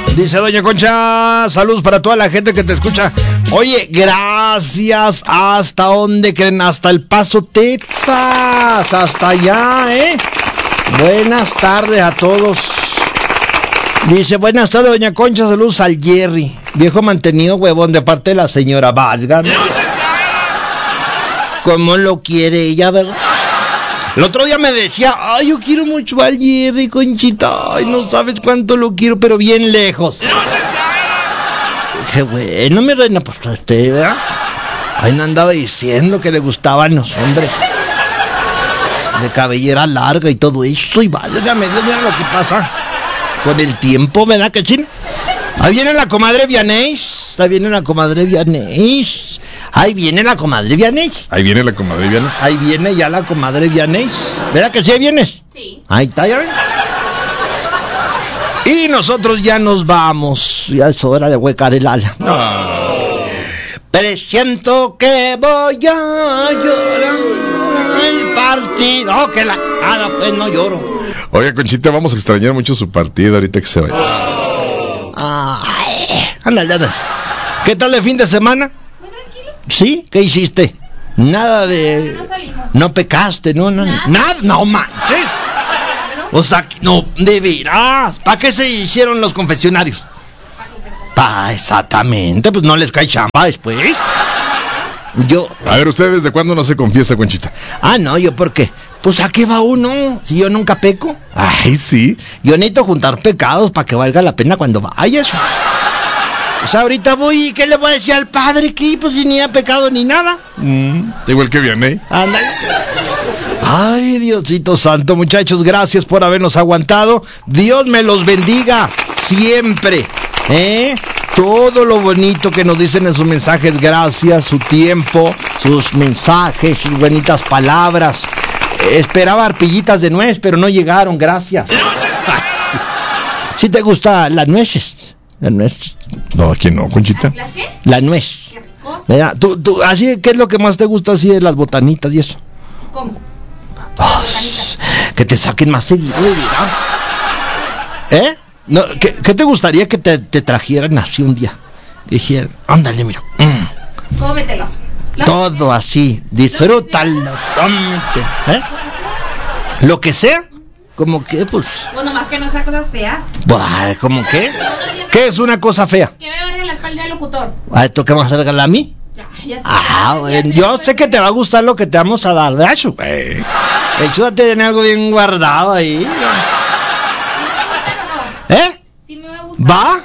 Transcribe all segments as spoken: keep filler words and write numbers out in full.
Dice Doña Concha, saludos para toda la gente que te escucha. Oye, gracias. ¿Hasta dónde creen? Hasta El Paso, Texas. Hasta allá, ¿eh? Buenas tardes a todos. Dice, buenas tardes, Doña Concha, saludos al Jerry. Viejo mantenido, huevón, de parte de la señora Valga. ¿Cómo lo quiere ella, verdad? El otro día me decía, ay, yo quiero mucho al Jerry, Conchita. Ay, no sabes cuánto lo quiero, pero bien lejos. Dije, bueno, mi reina, pues usted, ¿verdad? Ay, no andaba diciendo que le gustaban los hombres de cabellera larga y todo eso. Y válgame, Dios mío, lo que pasa con el tiempo, ¿verdad que sí? Ahí viene la comadre Vianés. Ahí viene la comadre Vianés. Ahí viene la comadre Vianés. Ahí viene la comadre Vianés. Ahí viene ya la comadre Vianés. ¿Verdad que sí ahí vienes? Sí. Ahí está, ya ven. Y nosotros ya nos vamos. Ya es hora de huecar el ala. Oh. Presiento que voy a llorar el partido. Oh, que la cara, pues no lloro. Oye, Conchita, vamos a extrañar mucho su partido ahorita que se vaya. Ay, ándale, ándale. ¿Qué tal el fin de semana? Muy tranquilo. ¿Sí? ¿Qué hiciste? Nada de... No salimos. No pecaste, no, no, Nada. nada, no manches. O sea, no, de veras. ¿Para qué se hicieron los confesionarios? Pa, exactamente, pues no les cae chamba después. Yo... A ver, ¿usted desde cuándo no se confiesa, Conchita? Ah, no, ¿yo por qué? Pues ¿a qué va uno? Si yo nunca peco. Ay, sí. Yo necesito juntar pecados para que valga la pena cuando vayas. O sea, ahorita voy y ¿qué le voy a decir al padre? Que pues si ni ha pecado ni nada. Mm, igual que Vianey. Ándale. Ay, Diosito santo, muchachos, gracias por habernos aguantado. Dios me los bendiga siempre, ¿eh? Todo lo bonito que nos dicen en sus mensajes, gracias, su tiempo, sus mensajes, sus bonitas palabras. Esperaba arpillitas de nuez, pero no llegaron, gracias. Ay, sí. ¿Sí te gusta las nueces? La nuez. No, aquí no, Conchita. ¿Las qué? La nuez. Qué rico. Mira, tú, tú, así, ¿qué es lo que más te gusta así de las botanitas y eso? ¿Cómo? Oh, que te saquen más seguido, ¿verdad? ¿Eh? No, ¿qué, ¿Qué te gustaría que te, te trajeran así un día? Dijeran, ándale, mira. Mm, Cómetelo. Lo todo así, disfrútalo. Cómete, ¿eh? Lo que sea, como que, pues. Bueno, más que no sean cosas feas. Buah, ¿cómo qué? ¿Qué es una cosa fea? Que me va a regalar el del locutor. ¿A esto qué vas a regalar a mí? Ya, ya sé. Ah, Ya bueno, te- yo sé que te va a gustar lo que te vamos a dar, ¿verdad, Chu? Eh, échate tiene algo bien guardado ahí. ¿Eh? Sí me va a gustar. ¿Va?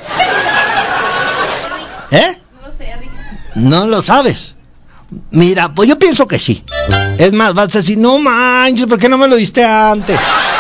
¿Eh? No lo sé, Rick. No lo sabes. Mira, pues yo pienso que sí. Es más, vas a decir, no manches, ¿por qué no me lo diste antes?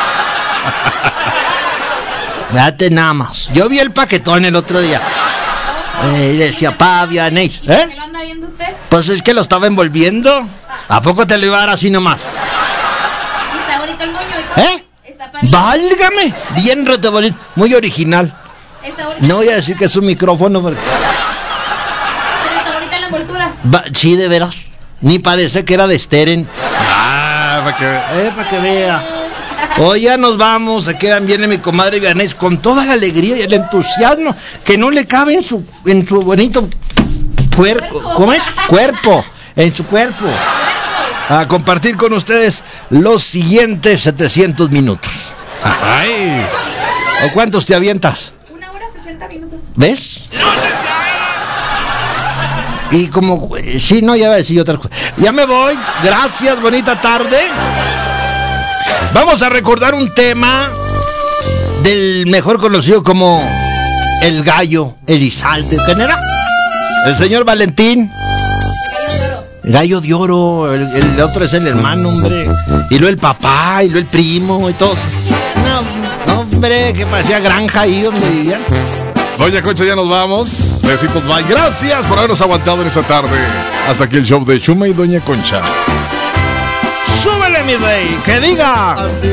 Véate nada más. Yo vi el paquetón el otro día. Eh, y decía, pa, Vianey. ¿Y por qué ¿Eh? lo anda viendo usted? Pues es que lo estaba envolviendo. ¿A poco te lo iba a dar así nomás? ¿Y está bonito el moño y todo? ¿Eh? Está padre. Válgame. Bien retebolín. Muy original. Está bonito. No voy a decir que es un micrófono porque... Pero está bonita la envoltura. Va, sí, de veras. Ni parece que era de Steren. Ah, para que... Eh, para que vea. Hoy ya nos vamos, se quedan bien mi comadre Vianés con toda la alegría y el entusiasmo que no le cabe en su, en su bonito cuerpo. ¿Cómo es? Cuerpo. En su cuerpo. A compartir con ustedes los siguientes setecientos minutos. Ay. ¿O cuántos te avientas? Una hora sesenta minutos. ¿Ves? Y como, sí, no, ya voy a decir otras cosas. Ya me voy, gracias, bonita tarde. Vamos a recordar un tema del mejor conocido como el Gallo Elizalde. ¿Quién era? El señor Valentín. El Gallo de Oro, el, el otro es el hermano, hombre. Y luego el papá, y luego el primo, y todo. No, no, hombre, que parecía granja ahí donde vivían. Doña Concha, ya nos vamos. Besitos, bye. Gracias por habernos aguantado en esta tarde. Hasta aquí el show de Chuma y Doña Concha. ¡Súbele, mi rey! ¡Que diga! Así